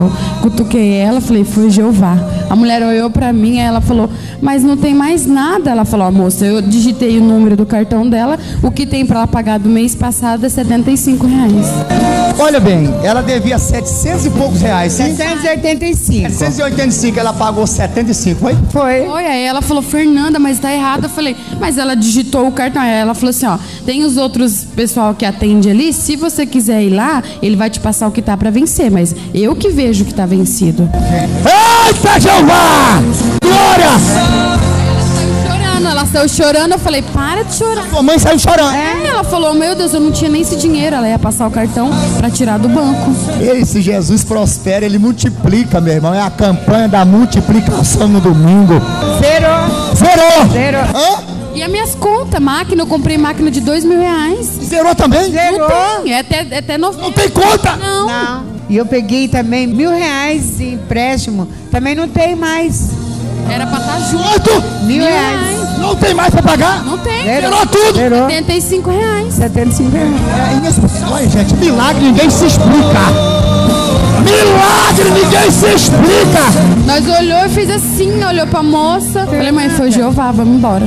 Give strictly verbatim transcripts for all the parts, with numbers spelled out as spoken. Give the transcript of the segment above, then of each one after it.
Cutuquei ela, falei, foi Jeová. A mulher olhou pra mim, aí ela falou, mas não tem mais nada. Ela falou, ó, moça, eu digitei o número do cartão dela, o que tem pra ela pagar do mês passado é setenta e cinco reais. Olha bem, ela devia setecentos e poucos reais, sim? setecentos e oitenta e cinco. setecentos e oitenta e cinco, ela pagou setenta e cinco, foi? Foi. Foi, aí ela falou, Fernanda, mas tá errado. Eu falei, mas ela digitou o cartão. Aí ela falou assim, ó, tem os outros pessoal que atende ali, se você quiser ir lá, ele vai te passar o que tá pra vencer, mas eu que vejo que tá vencido. Eita, Jeová! Glória! Chorando, ela saiu chorando, eu falei, para de chorar. Sua mãe saiu chorando. É, ela falou, meu Deus, eu não tinha nem esse dinheiro. Ela ia passar o cartão pra tirar do banco. Ei, se Jesus prospera, ele multiplica, meu irmão. É a campanha da multiplicação no domingo. Zerou. Zerou! Zerou. Hã? E as minhas contas, máquina, eu comprei máquina de dois mil reais. Zerou também? Zerou. Não tem, é até, é até no... Não tem conta? Não. Não. E eu peguei também mil reais de empréstimo. Também não tem mais. Era pra estar junto. Quanto? Mil reais. Não tem mais pra pagar? Não tem. Zerou tudo? Zerou. setenta e cinco reais. setenta e cinco reais. É inexplicável. Olha, gente, milagre ninguém se explica. Milagre ninguém se explica. Nós olhou e fez assim, olhou pra moça. Falei, mãe, foi Jeová, vamos embora.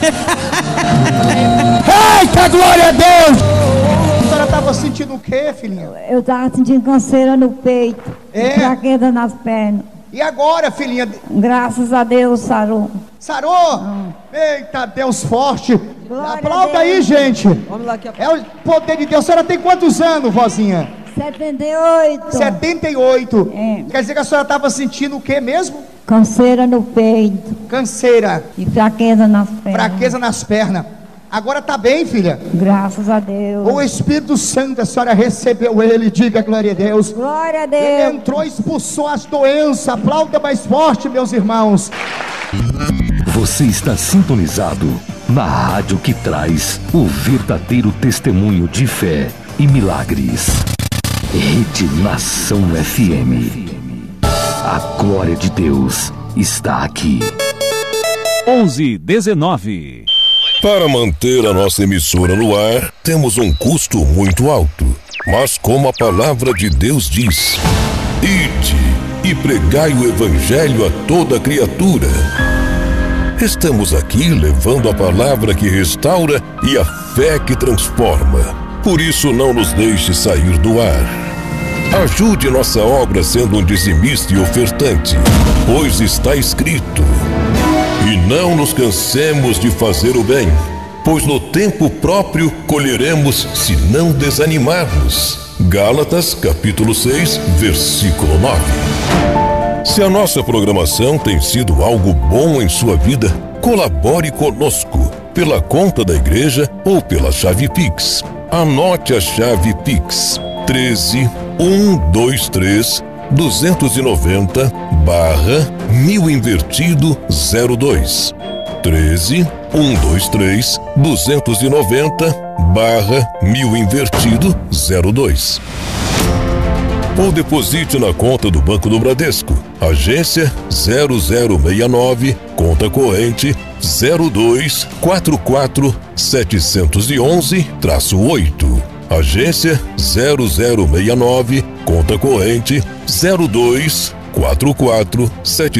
Eita, glória a Deus! A senhora estava sentindo o quê, filhinha? Eu tava sentindo canseira no peito, É? fraqueza nas pernas. E agora, filhinha? Graças a Deus, sarou. Sarou? Eita, Deus forte. Glória Aplauda a aí, Deus. gente. É o poder de Deus. A senhora tem quantos anos, vozinha? setenta e oito. setenta e oito. É. Quer dizer que a senhora estava sentindo o quê mesmo? Canseira no peito Canseira, e fraqueza nas pernas. fraqueza nas pernas. Agora tá bem, filha? Graças a Deus. O Espírito Santo, a senhora recebeu ele, diga glória a Deus. Glória a Ele Deus. entrou e expulsou as doenças. Aplauda mais forte, meus irmãos. Você está sintonizado na rádio que traz o verdadeiro testemunho de fé e milagres. Rede Nação F M. A glória de Deus está aqui. onze dezenove. Para manter a nossa emissora no ar, temos um custo muito alto. Mas como a palavra de Deus diz, ide e pregai o evangelho a toda criatura. Estamos aqui levando a palavra que restaura e a fé que transforma. Por isso não nos deixe sair do ar. Ajude nossa obra sendo um dizimista e ofertante, pois está escrito: e não nos cansemos de fazer o bem, pois no tempo próprio colheremos se não desanimarmos. Gálatas capítulo seis, versículo nove. Se a nossa programação tem sido algo bom em sua vida, colabore conosco pela conta da igreja ou pela chave Pix. Anote a chave Pix: treze, cento e vinte e três, duzentos e noventa, barra mil invertido zero dois. treze, cento e vinte e três, duzentos e noventa, barra mil invertido zero dois. Ou deposite na conta do Banco do Bradesco, agência zero zero seis nove, conta corrente zero dois quatro quatro sete um um oito. Agência zero zero seis nove, conta corrente zero dois quatro quatro sete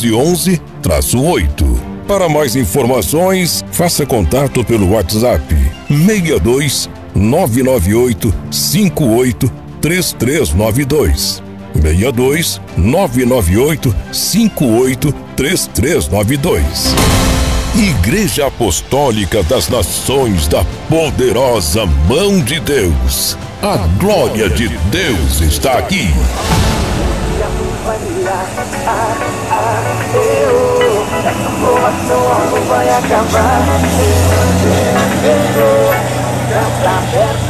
um um oito. Para mais informações, faça contato pelo WhatsApp seis dois nove nove oito cinco oito três três nove dois. seis dois nove nove oito cinco oito três três nove dois. Igreja Apostólica das Nações da Poderosa Mão de Deus. A glória de Deus está aqui. Vai acabar.